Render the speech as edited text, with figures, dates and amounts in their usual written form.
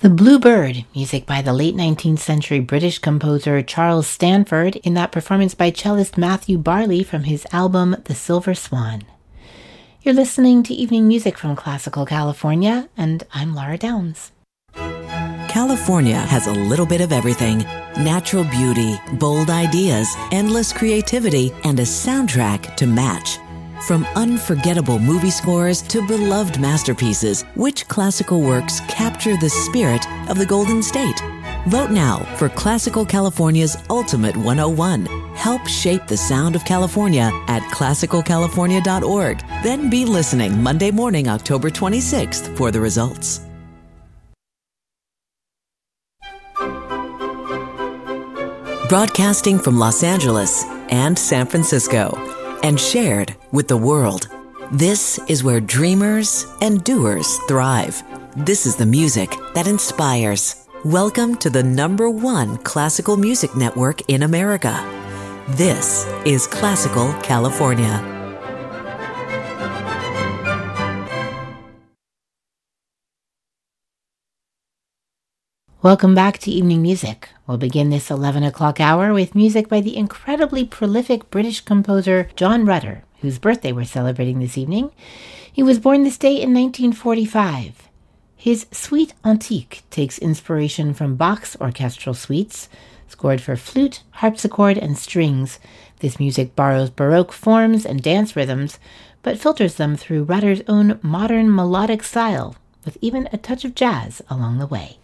The Blue Bird, music by the late 19th century British composer Charles Stanford, in that performance by cellist Matthew Barley from his album The Silver Swan. You're listening to Evening Music from Classical California, and I'm Laura Downs. California has a little bit of everything. Natural beauty, bold ideas, endless creativity, and a soundtrack to match. From unforgettable movie scores to beloved masterpieces, which classical works capture the spirit of the Golden State? Vote now for Classical California's Ultimate 101. Help shape the sound of California at classicalcalifornia.org. Then be listening Monday morning, October 26th for the results. Broadcasting from Los Angeles and San Francisco, and shared with the world. This is where dreamers and doers thrive. This is the music that inspires. Welcome to the #1 classical music network in America. This is Classical California. Welcome back to Evening Music. We'll begin this 11 o'clock hour with music by the incredibly prolific British composer John Rutter, whose birthday we're celebrating this evening. He was born this day in 1945. His Suite Antique takes inspiration from Bach's orchestral suites, scored for flute, harpsichord, and strings. This music borrows Baroque forms and dance rhythms, but filters them through Rutter's own modern melodic style, with even a touch of jazz along the way.